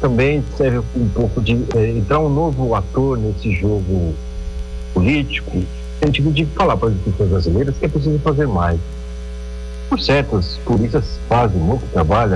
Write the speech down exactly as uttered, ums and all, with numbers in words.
também serve um pouco de é, entrar um novo ator nesse jogo político, no sentido de falar para as instituições brasileiras que é preciso fazer mais. Por certo, as polícias fazem muito trabalho,